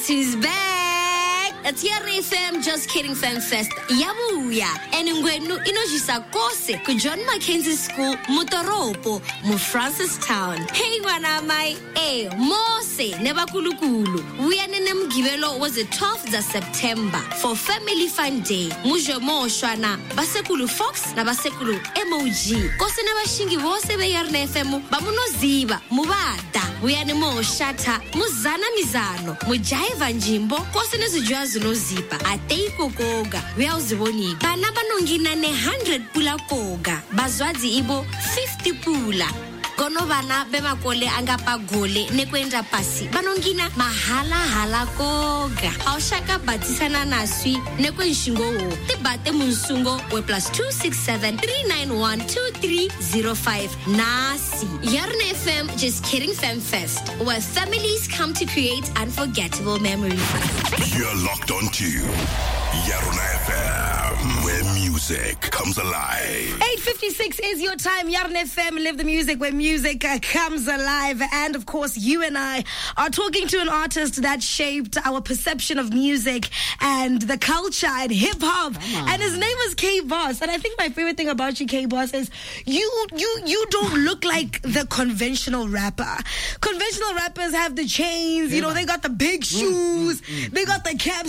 Guess who's back? It's Yarne FM Just Kidding Fan Fest. Yabuya. And ngwenu inojisa kose ku John Mackenzie School Mutoropo mu Francistown. Hey wanamai, Mose nebakulukulu. We are Givelo was the 12th of September for Family Fun Day. Mujo mo shwana basekulu Fox na basekulu emoji. Kose na bashingi wose be Yarne FM bamuno ziba mubada. We are mo shata muzana mizano mujaiva njimbo kose nezujwazo no zipa ateiko koga we are uziboni bana banongina ne 100 pula koga bazwazi ibo 50 pula kono bana bemakole angapa gole nekwenda pasi banongina mahala hala koga awshaka batisana naswi nekwenshingo wo tibate munsungo we +267 391 2305 nasi Yarne FM Just Kidding Fan Fest, where families come to create unforgettable memories. You're locked onto Yarne FM, where music comes alive. 8:56 is your time. Yarne FM, live the music where music comes alive. And of course, you and I are talking to an artist that shaped our perception of music and the culture and hip hop. And his name is K-Boss. And I think my favorite thing about you, K-Boss, is you don't look like the conventional rapper. Conventional rappers have the chains, you know, they got the big shoes, they got the caps,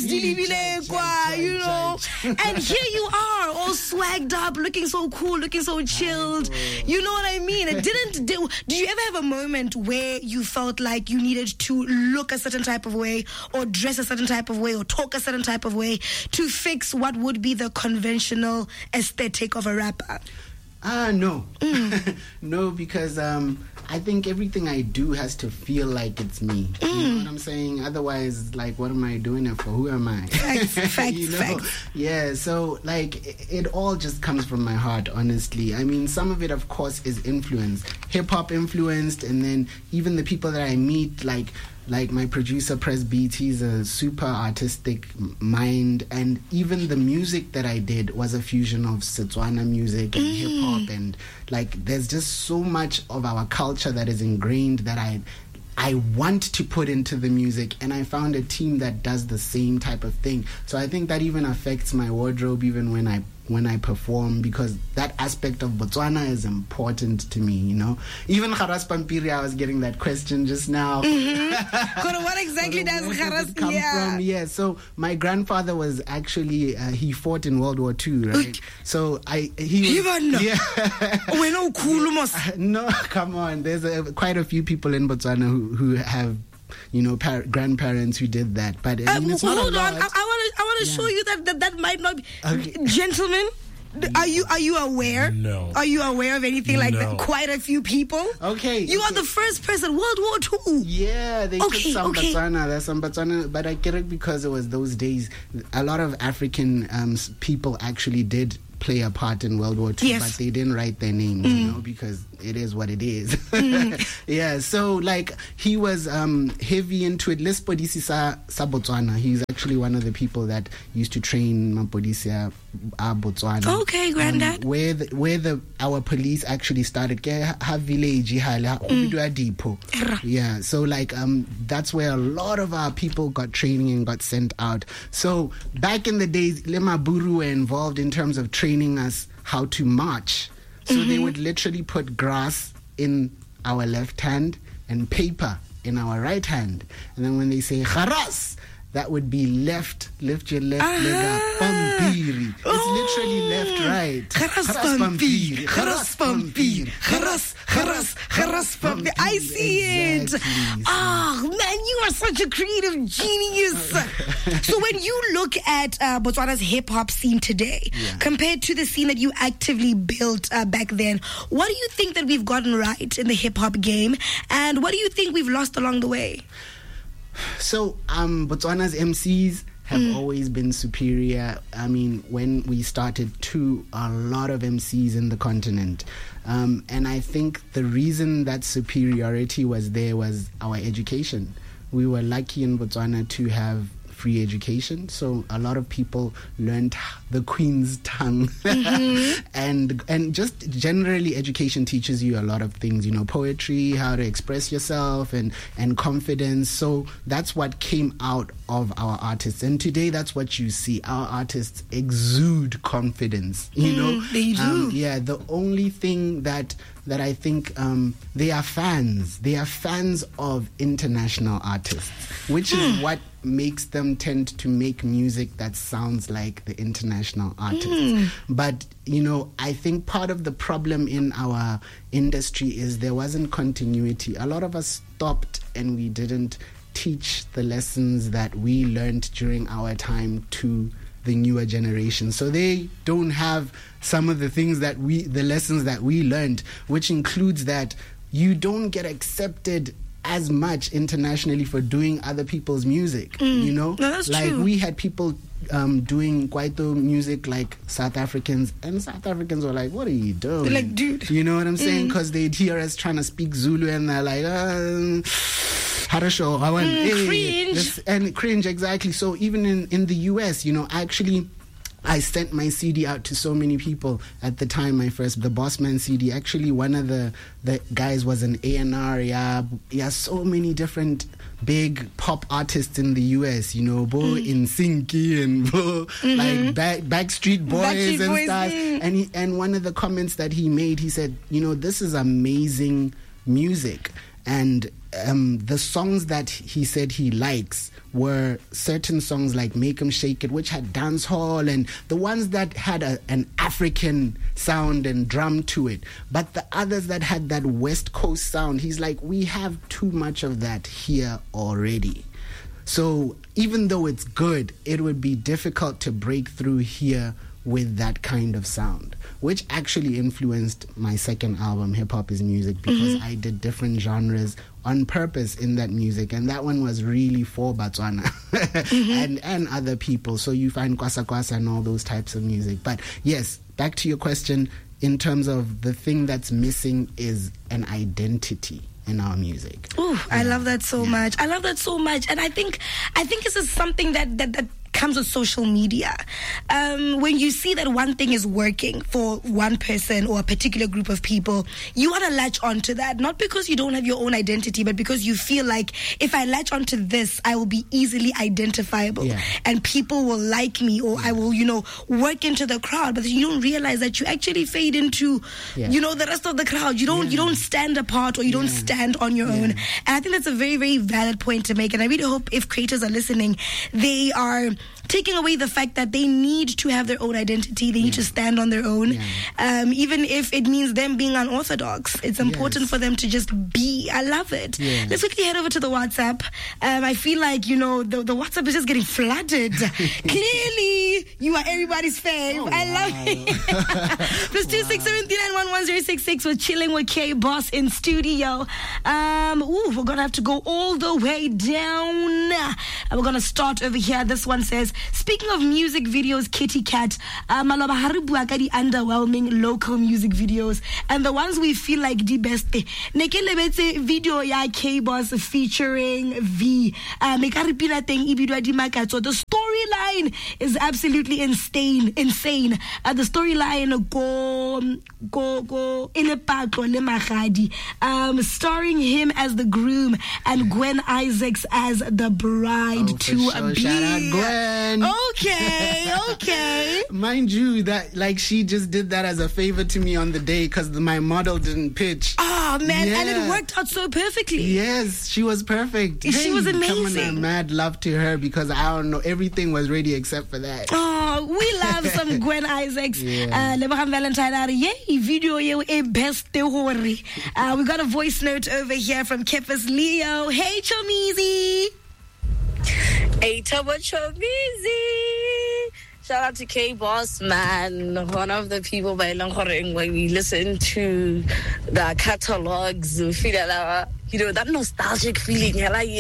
you know. And here you are, all swagged up, looking so cool, looking so chilled. You know what I mean? Did you ever have a moment where you felt like you needed to look a certain type of way or dress a certain type of way or talk a certain type of way to fix what would be the conventional aesthetic of a rapper? No. No, because I think everything I do has to feel like it's me. You know what I'm saying? Otherwise, like, what am I doing it for? Who am I? Facts. Yeah, so, like, it all just comes from my heart, honestly. I mean, some of it, of course, is influenced. Hip-hop influenced, and then even the people that I meet, like my producer Press Beat, he's a super artistic mind, and even the music that I did was a fusion of Setswana music and hip hop, and like there's just so much of our culture that is ingrained that I want to put into the music, and I found a team that does the same type of thing. So I think that even affects my wardrobe even when I perform, because that aspect of Botswana is important to me, you know. Even Kharas Pampiri, I was getting that question just now. What exactly does Kharas come from? Yeah, so my grandfather was actually he fought in World War II, right? So no, come on. There's quite a few people in Botswana who have, you know, grandparents who did that. But I mean, it's hold not on, I want to show you that might not be. Okay. Gentlemen, are you aware? No. Are you aware of anything like that? Quite a few people. Okay. You are the first person. World War II. Yeah, they took some Botswana. There's some Botswana, but I get it because it was those days. A lot of African people actually did play a part in World War II, but they didn't write their names, you know, because it is what it is. Yeah, so like he was heavy into it. Lespodisi sa Botswana. He's actually one of the people that used to train Mapodisia Botswana. Okay, Granddad. Where our police actually started. Ha village depot. Yeah, so like that's where a lot of our people got training and got sent out. So back in the days, Lema Buru were involved in terms of training us how to march. So they would literally put grass in our left hand and paper in our right hand. And then when they say Kharas, that would be lift your left leg up. Pampiri. It's literally left, right. Kharas Pampiri. Kharas Pampiri. Kharas Pampiri. I see it. Oh, man, you are such a creative genius. So when you look at Botswana's hip-hop scene today, compared to the scene that you actively built back then, what do you think that we've gotten right in the hip-hop game? And what do you think we've lost along the way? So, Botswana's MCs have always been superior. I mean, when we started a lot of MCs in the continent. And I think the reason that superiority was there was our education. We were lucky in Botswana to have free education. So a lot of people learned the Queen's tongue. and just generally education teaches you a lot of things, poetry, how to express yourself and confidence. So that's what came out of our artists. And today that's what you see. Our artists exude confidence, They do. The only thing that I think they are fans. They are fans of international artists, which is what makes them tend to make music that sounds like the international artists. But, I think part of the problem in our industry is there wasn't continuity. A lot of us stopped and we didn't teach the lessons that we learned during our time to the newer generation. So they don't have some of the things the lessons that we learned, which includes that you don't get accepted as much internationally for doing other people's music. No, that's like true. We had people doing Kwaito music like South Africans, and South Africans were like, what are you doing? They're like, dude. You know what I'm saying? Because they'd hear us trying to speak Zulu and they're like, Harasho, I want cringe. And cringe, exactly. So even in the US, I sent my CD out to so many people at the time. The Bossman CD. Actually, one of the guys was an A&R. Yeah, so many different big pop artists in the US. Bo Insinki and Bo like Backstreet Boys and stuff. And one of the comments that he made, he said, this is amazing music. And the songs that he said he likes were certain songs like Make 'Em Shake It, which had dance hall, and the ones that had an African sound and drum to it. But the others that had that West Coast sound, he's like, we have too much of that here already. So even though it's good, it would be difficult to break through here with that kind of sound, which actually influenced my second album, Hip Hop is Music, because I did different genres on purpose in that music, and that one was really for Botswana and other people. So you find Kwasa Kwasa and all those types of music. But yes, back to your question, in terms of the thing that's missing is an identity in our music. Ooh, I love that so much. I love that so much. And I think this is something that comes with social media. When you see that one thing is working for one person or a particular group of people, you want to latch onto that, not because you don't have your own identity, but because you feel like if I latch onto this, I will be easily identifiable and people will like me, or I will, work into the crowd. But you don't realize that you actually fade into, the rest of the crowd. You don't stand apart, or you don't stand on your own. And I think that's a very, very valid point to make. And I really hope if creators are listening, they are taking away the fact that they need to have their own identity. They need to stand on their own. Even if it means them being unorthodox. It's important for them to just be. I love it. Let's quickly head over to the WhatsApp. I feel like, the WhatsApp is just getting flooded. Clearly, you are everybody's fave. I love it. Plus 26739110066. We're chilling with K-Boss in studio. We're going to have to go all the way down. And we're going to start over here. This one says, speaking of music videos, Kitty Cat, Maloba Haribua ka di underwhelming local music videos, and the ones we feel like the best. Nekelebetse video ya K-Boss featuring V. Mekaripina teng ibidwa di makatso. The storyline is absolutely insane. The storyline go ilepatlo le magadi, starring him as the groom and Gwen Isaacs as the bride to be. Shout out Gwen. Okay. Mind you, that she just did that as a favor to me on the day because my model didn't pitch. Oh man, and it worked out so perfectly. Yes, she was perfect. She was amazing. Come on, mad love to her because I don't know, everything was ready except for that. Oh, we love some Gwen Isaacs. Lebogang Valentine are yay video ye e best hore. We got a voice note over here from Kepis Leo. Hey Chomizi. Hey, Chomizi. Shout out to K-Boss, man. One of the people by Langkoreng, when we listen to the catalogs, we feel that nostalgic feeling.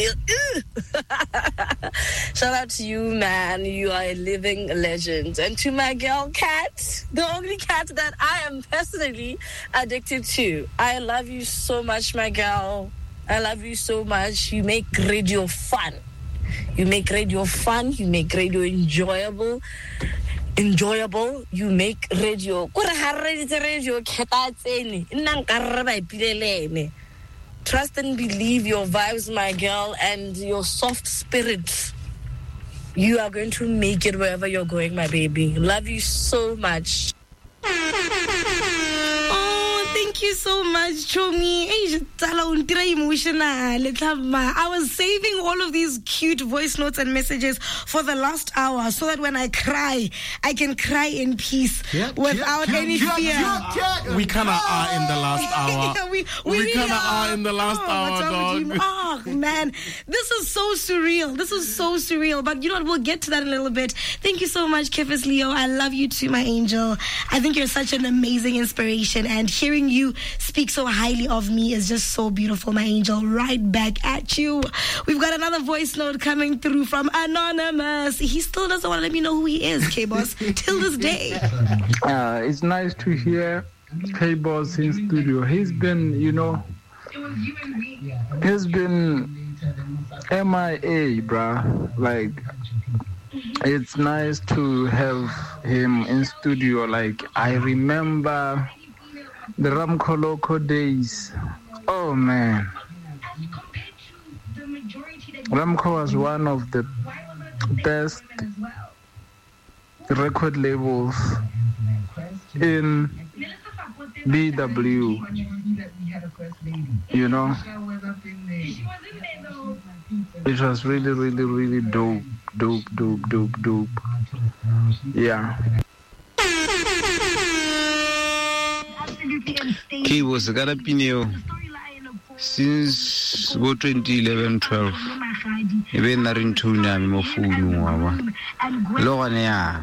Shout out to you, man. You are a living legend. And to my girl, Kat, the only cat that I am personally addicted to. I love you so much, my girl. I love you so much. You make radio fun. You make radio fun. You make radio enjoyable. You make radio. Trust and believe your vibes, my girl, and your soft spirit. You are going to make it wherever you're going, my baby. Love you so much. Thank you so much, Chomi. I was saving all of these cute voice notes and messages for the last hour so that when I cry, I can cry in peace without any fear. We kind of are in the last hour. we kind of are in the last hour, dog. Oh, man. This is so surreal. But you know what? We'll get to that in a little bit. Thank you so much, Kefis Leo. I love you too, my angel. I think you're such an amazing inspiration. And hearing you speak so highly of me is just so beautiful, my angel. Right back at you. We've got another voice note coming through from Anonymous. He still doesn't want to let me know who he is, K-Boss, till this day. It's nice to hear K-Boss in studio. He's been MIA, bruh. Like, it's nice to have him in studio. Like, I remember the Ramkoloko days. Oh, man. Ramco was one of the best record labels in BW. You know? It was really, really, really dope. Yeah. He was a Garapinio since 2011-12. Even Narin Tuna Mofunu. Loganea.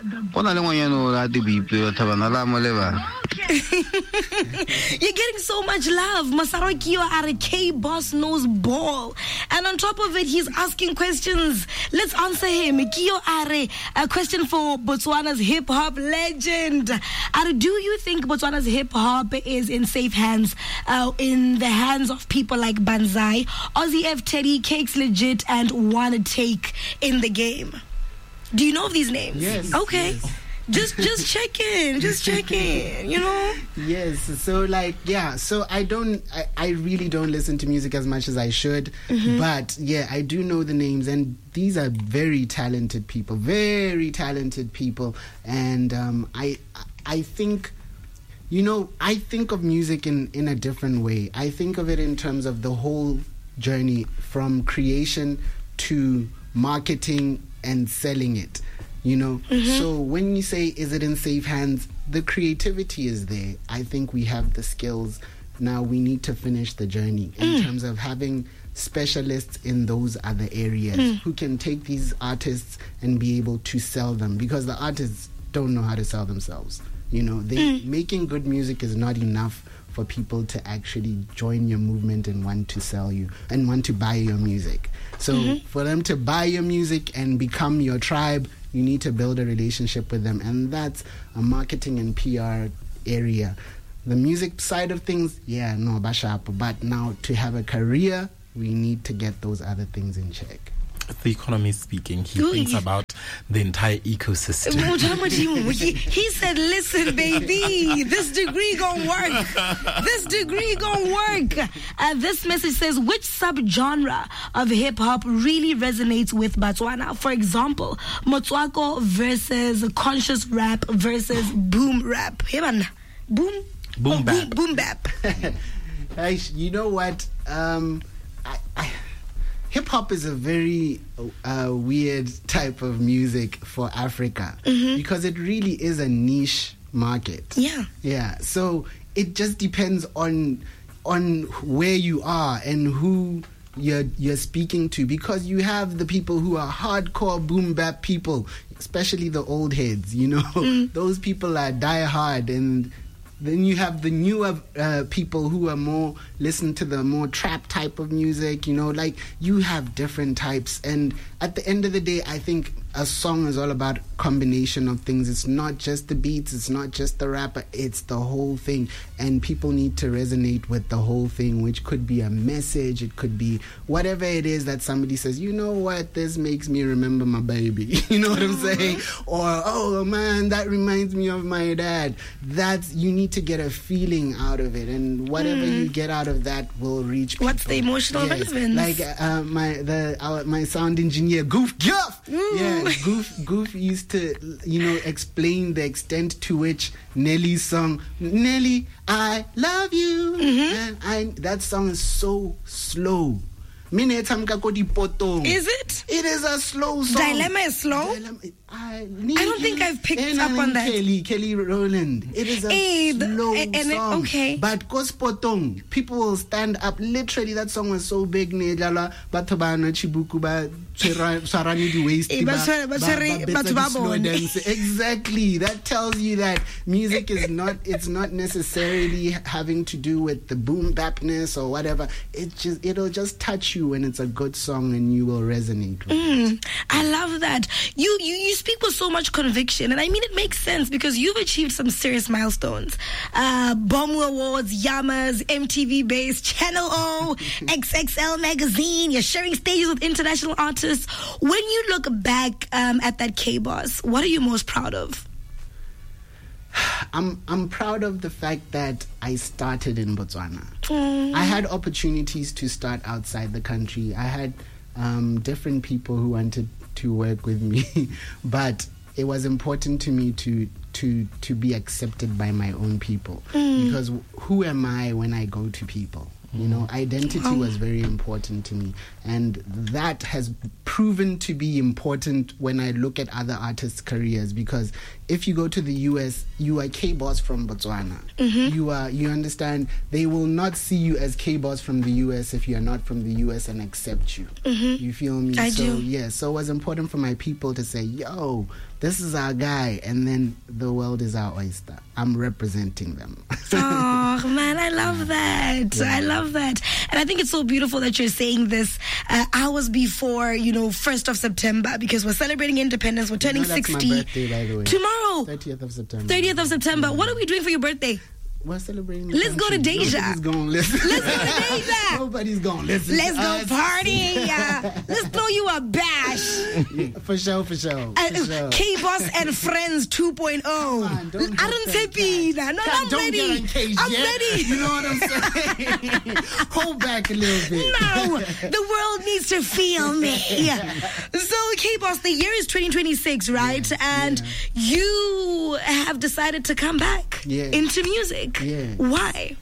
You're getting so much love. Masaro Kio are a K-Boss knows ball. And on top of it, he's asking questions. Let's answer him. Kio Are, a question for Botswana's hip-hop legend. Are, do you think Botswana's hip-hop is in safe hands, in the hands of people like Banzai, Ozzy F, Teddy, Cakes Legit, and Wanna Take in the game? Do you know of these names? Yes. Okay. Yes. Just checking, you know? Yes. So like, yeah, so I really don't listen to music as much as I should. Mm-hmm. But yeah, I do know the names, and these are very talented people. And I think, I think of music in a different way. I think of it in terms of the whole journey from creation to marketing and selling it. Mm-hmm. So when you say, is it in safe hands, the creativity is there. I think we have the skills. Now we need to finish the journey in terms of having specialists in those other areas who can take these artists and be able to sell them, because the artists don't know how to sell themselves. Making good music is not enough for people to actually join your movement and want to sell you and want to buy your music. So for them to buy your music and become your tribe, you need to build a relationship with them. And that's a marketing and PR area. The music side of things, bashap. But now to have a career, we need to get those other things in check. The economist speaking, he thinks about the entire ecosystem. He said, listen, baby, this degree gonna work. This message says, which subgenre of hip-hop really resonates with Botswana? For example, Motswako versus conscious rap versus boom rap. Hey man, boom bap. Boom bap. You know what? Hip-hop is a very weird type of music for Africa because it really is a niche market. Yeah. So it just depends on where you are and who you're speaking to, because you have the people who are hardcore boom bap people, especially the old heads. Those people are die hard, and then you have the newer people who are more listen to the more trap type of music. Like you have different types, and at the end of the day, I think a song is all about combination of things. It's not just the beats, it's not just the rapper, it's the whole thing. And people need to resonate with the whole thing, which could be a message, it could be whatever it is that somebody says, you know what, this makes me remember my baby. You know what I'm saying? Or, oh man, that reminds me of my dad. You need to get a feeling out of it, and whatever you get out of that will reach people. What's the emotional relevance? Like my sound engineer, Goof Guff. Yeah, Goof used to, explain the extent to which Nelly's song, Nelly, I love you. And that song is so slow. Is it? It is a slow song. Dilemma is slow? I don't think I've picked up on that. Kelly Rowland. It is a slow song. Okay. But Kospotong, people will stand up. Literally, that song was so big. Exactly. That tells you that music is not necessarily having to do with the boom bapness or whatever. It'll just touch you when it's a good song and you will resonate with it. I love that. You speak with so much conviction, and I mean it makes sense because you've achieved some serious milestones. BOMU Awards, Yamas, MTV Base, Channel O, XXL Magazine. You're sharing stages with international artists. When you look back at that K-Boss, what are you most proud of? I'm proud of the fact that I started in Botswana. I had opportunities to start outside the country. I had different people who wanted to work with me, but it was important to me to be accepted by my own people, because who am I when I go to people? Identity was very important to me, and that has proven to be important when I look at other artists' careers, because if you go to the US, you are K-Boss from Botswana. You understand, they will not see you as K-Boss from the US if you are not from the US and accept you. You feel me? I do. Yeah, so it was important for my people to say, yo, this is our guy, and then the world is our oyster. I'm representing them. Oh man, I love that. I love that. And I think it's so beautiful that you're saying this hours before, 1st of September, because we're celebrating independence. We're turning 60. That's my birthday, by the way. Tomorrow. 30th of September. 30th of September. What are we doing for your birthday? We're celebrating. Let's go to Deja. Nobody's going to listen. Let's go to Deja. Nobody's going to listen. Let's go party. Let's throw you a bash. For sure. K-Boss and Friends 2.0. I don't say Pina. No, I'm ready. I'm ready. You know what I'm saying? Hold back a little bit. No, the world needs to feel me. So, K-Boss, the year is 2026, right? And you have decided to come back into music. Yeah. Why?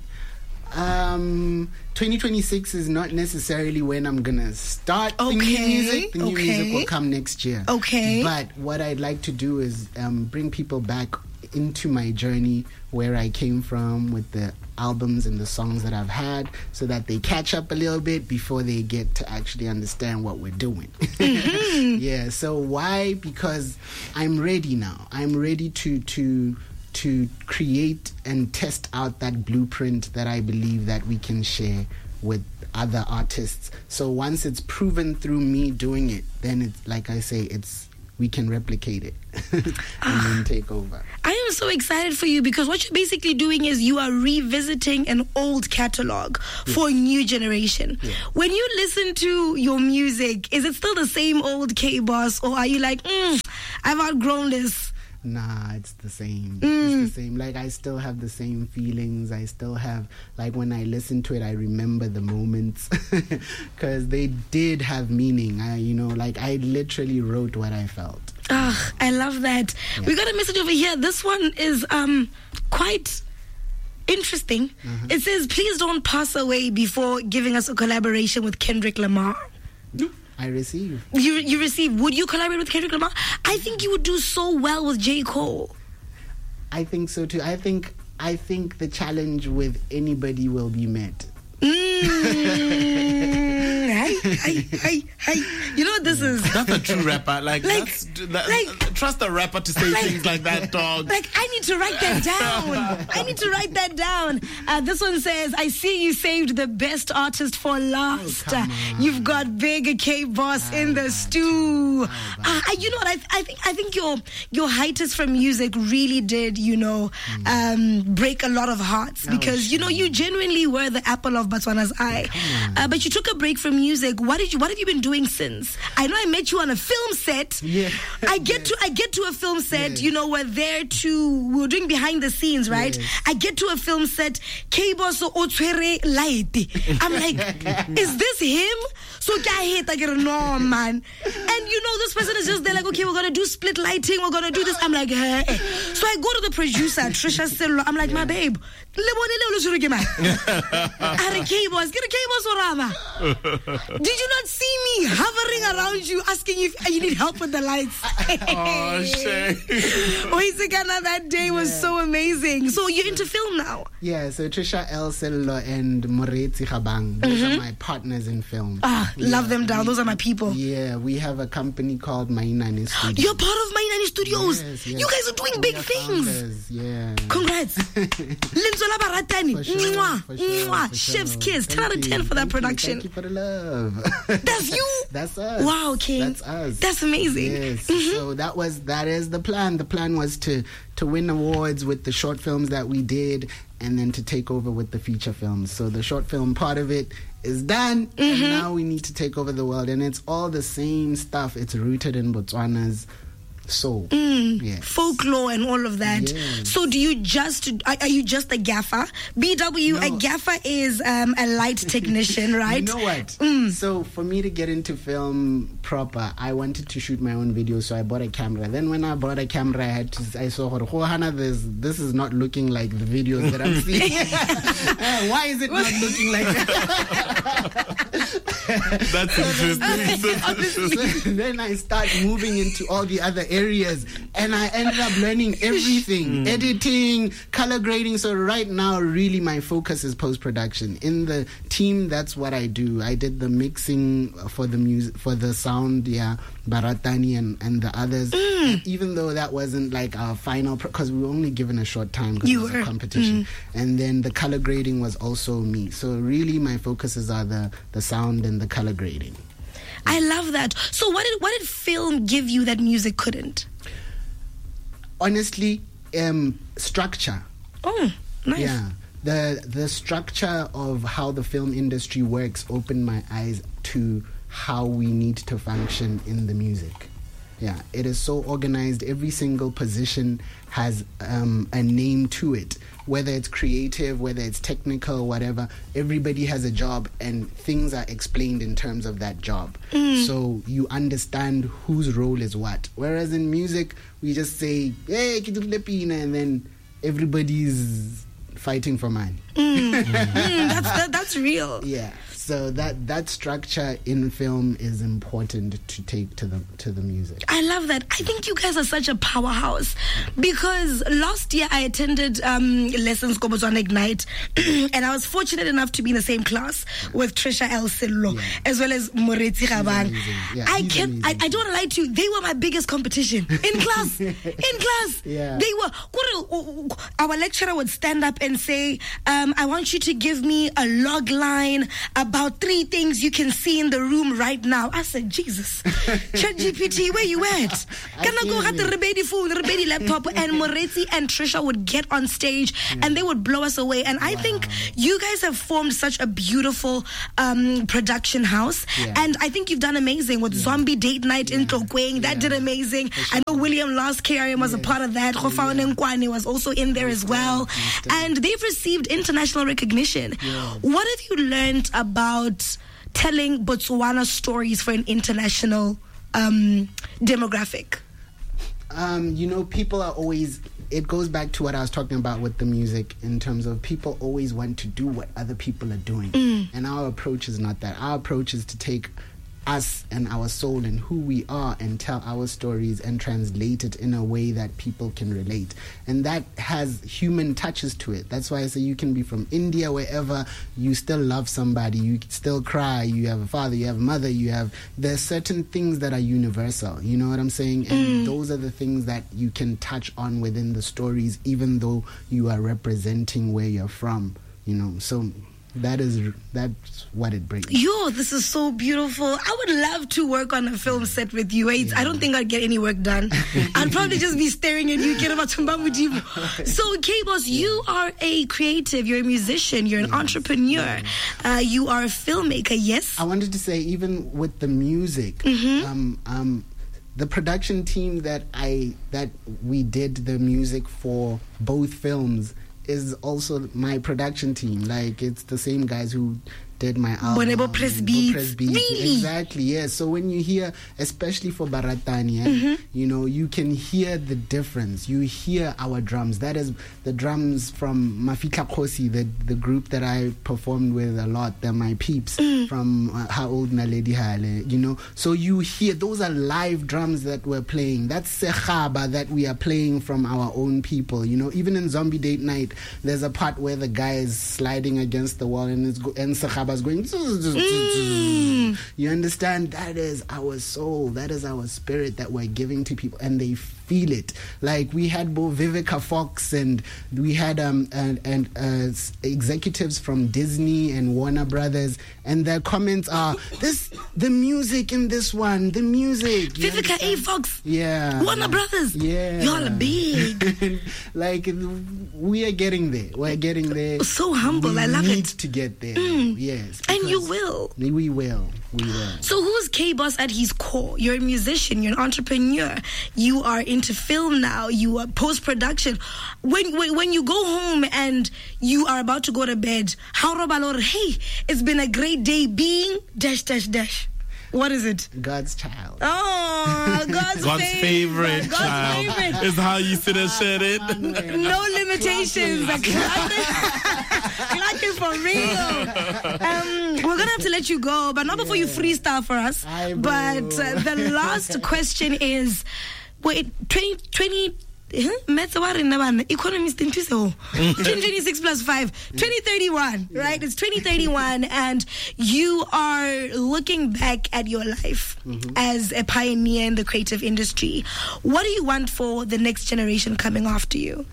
2026 is not necessarily when I'm gonna start the new music. The new music will come next year. But what I'd like to do is bring people back into my journey, where I came from, with the albums and the songs that I've had, so that they catch up a little bit before they get to actually understand what we're doing. Yeah, so why? Because I'm ready now. I'm ready to create and test out that blueprint that I believe that we can share with other artists. So once it's proven through me doing it, then it's like I say, we can replicate it and then take over. I am so excited for you, because what you're basically doing is you are revisiting an old catalog for a new generation. When you listen to your music, is it still the same old K-Boss, or are you like, I've outgrown this? Nah, it's the same. It's the same. Like, I still have the same feelings. I still have, like, when I listen to it, I remember the moments because they did have meaning. I literally wrote what I felt. I love that. We got a message over here. This one is quite interesting. It says, please don't pass away before giving us a collaboration with Kendrick Lamar. I receive. You receive. Would you collaborate with Kendrick Lamar? I think you would do so well with J. Cole. I think so too. I think the challenge with anybody will be met. Hey. You know what this is? That's a true rapper. Like trust a rapper to say things like that, dog. Like, I need to write that down. This one says, I see you saved the best artist for last. You've got Big K Boss in the stew. You know what? I think your hiatus from music really did, break a lot of hearts because you genuinely were the apple of Botswana's eye. But you took a break from music. What have you been doing since? I know I met you on a film set. Yeah. I get to a film set. We're there we were doing behind the scenes, right? Yes. I get to a film set. K-Boss Otwere Light. I'm like, is this him? So I get no, man. And this person is just there like, okay, we're gonna do split lighting, we're gonna do this. I'm like, hey. So I go to the producer, Trisha Sello. I'm like, my babe, did you not see me hovering around you asking if you need help with the lights? Oh, shit. That day was so amazing. So you're into film now? Yeah, so Trisha L. Sello and Moretsi Khabang, those are my partners in film. Love them down. Those are my people. Yeah, we have a company called Mainani Studios. You're part of Mainani Studios. Yes. You guys are doing big things. Founders, yeah. Congrats. Linzola Baratani. For sure. Chef's kiss. 10 out of 10 for that production. Thank you for the love. That's you? That's us. Wow, King. That's us. That's amazing. Yes. So that is the plan. The plan was to win awards with the short films that we did and then to take over with the feature films. So the short film part of it is done and now we need to take over the world, and it's all the same stuff. It's rooted in Botswana's soul. Yes. Folklore and all of that. Yes. So are you just a gaffer? BW, a gaffer is a light technician, right? You know what? So for me to get into film proper, I wanted to shoot my own videos, so I bought a camera. Then when I bought a camera, I saw, Hannah, this is not looking like the videos that I'm seeing. Why is it not looking like that? That's interesting. Then I start moving into all the other areas and I ended up learning everything, editing, color grading. So right now really my focus is post-production. In the team, that's what I do. I did the mixing for the music, for the sound, Baratani and the others. Even though that wasn't like our final, because we were only given a short time because it was a competition. And then the color grading was also me. So really my focuses are the sound and the color grading. I love that. So what did film give you that music couldn't? Honestly, structure. Oh, nice. Yeah. The structure of how the film industry works opened my eyes to how we need to function in the music. Yeah, it is so organized. Every single position has a name to it. Whether it's creative, whether it's technical, whatever, everybody has a job and things are explained in terms of that job. So you understand whose role is what. Whereas in music, we just say, hey, and then everybody's fighting for money. That's real. Yeah. So that structure in film is important to take to the music. I love that. I think you guys are such a powerhouse because last year I attended Lessons Go Botswana Ignite and I was fortunate enough to be in the same class with Trisha L. Sello as well as Moretsi Khabang. I don't want to lie to you, they were my biggest competition in class. Yeah. They were. Our lecturer would stand up and say, I want you to give me a log line about 3 things you can see in the room right now. I said, Jesus, ChatGPT, where you at? Can I go have the Rebedi phone, the Rebedi laptop? And Moretsi and Trisha would get on stage and they would blow us away. And I think you guys have formed such a beautiful production house. And I think you've done amazing with Zombie Date Night in Tlokweng. That did amazing. I know William Last KRM was a part of that. Khofao Nenkwane was also in there as well. And they've received international recognition. What have you learned about telling Botswana stories for an international demographic? People are always, it goes back to what I was talking about with the music in terms of people always want to do what other people are doing. And our approach is not that. Our approach is to take us and our soul and who we are and tell our stories and translate it in a way that people can relate. And that has human touches to it. That's why I say you can be from India, wherever, you still love somebody, you still cry, you have a father, you have a mother, there's certain things that are universal, you know what I'm saying? And those are the things that you can touch on within the stories, even though you are representing where you're from, you know. So that's what it brings. Yo, this is so beautiful. I would love to work on a film set with you. I don't think I'd get any work done. I'd probably just be staring at you. So, K-Boss, you are a creative, you're a musician, you're an entrepreneur, you are a filmmaker, yes? I wanted to say, even with the music, the production team that we did the music for both films is also my production team. Like, it's the same guys who did my album. Bonebo Press Beats. Really? Exactly, yeah. So when you hear, especially for Baratani, you know, you can hear the difference. You hear our drums. That is the drums from Mafika Khosi, the group that I performed with a lot. They're my peeps from How Old Naledi Hale, you know. So you hear, those are live drums that we're playing. That's Sechaba that we are playing from our own people, you know. Even in Zombie Date Night, there's a part where the guy is sliding against the wall and Sechaba's going. You understand? That is our soul. That is our spirit that we're giving to people, and they feel it. Like, we had both Vivica Fox and we had executives from Disney and Warner Brothers, and their comments are, the music in this one, the music. Vivica A. Fox. Yeah. Warner Brothers. Yeah. Y'all are big. Like, we are getting there. We're getting there. So humble. I love it. We need to get there. Yes. And you will. We will. So who's K-Boss at his core? You're a musician. You're an entrepreneur. You are into film now. You are post-production. When you go home and you are about to go to bed, how Robalor, hey, it's been a great day being ... What is it? God's child. Oh, God's favorite. God's favorite is how you sit and share it. No limitations. Clacking for real. We're gonna have to let you go, but not before you freestyle for us. But the last question is, wait, 2020. Economist in 2026 plus 5, 2031, right? It's 2031, and you are looking back at your life as a pioneer in the creative industry. What do you want for the next generation coming after you?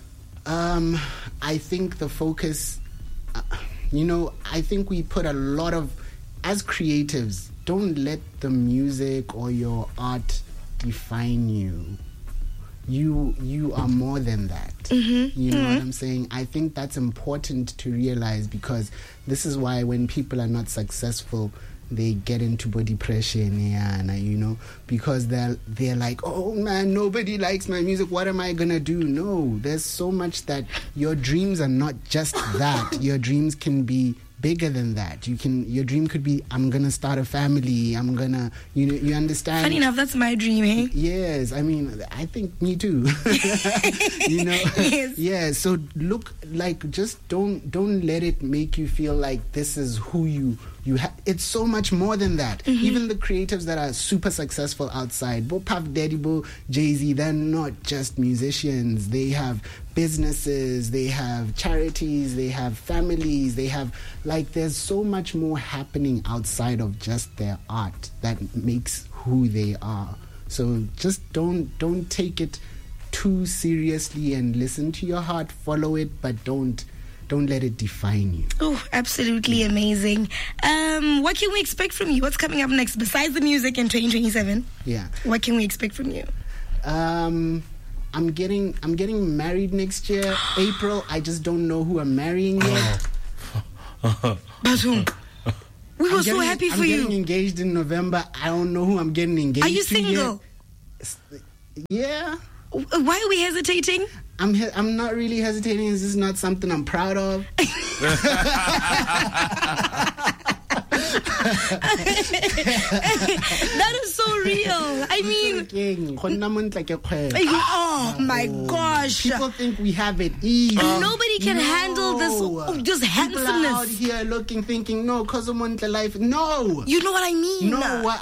I think the focus, I think we put a lot of, as creatives, don't let the music or your art define you. You are more than that. You know what I'm saying? I think that's important to realize, because this is why when people are not successful, they get into body pressure and because they're like, oh man, nobody likes my music, what am I gonna do? No, there's so much that your dreams are not just that. Your dreams can be bigger than that. Your dream could be, I'm gonna start a family, I'm gonna, you understand? Funny enough, that's my dream, eh? Yes, I mean, I think me too. Yes. Yeah, so look, like, just don't let it make you feel like this is who you have. It's so much more than that. Even the creatives that are super successful outside, Bo Puff Daddy, Bo Jay-Z, they're not just musicians. They have businesses, they have charities, they have families, they have, like, there's so much more happening outside of just their art that makes who they are. So just don't take it too seriously and listen to your heart, follow it, but don't let it define you. Oh, absolutely amazing. What can we expect from you? What's coming up next besides the music in 2027? Yeah. What can we expect from you? I'm getting married next year, April. I just don't know who I'm marrying yet. But who? We were so happy for you. I'm getting engaged in November. I don't know who I'm getting engaged to. Are you single? Yeah. Why are we hesitating? I'm not really hesitating. This is not something I'm proud of. That is so real. I mean, Oh my gosh. People think we have it easy. Nobody can handle this handsomeness. People are out here looking, thinking, no, cause life. No. You know what I mean? No,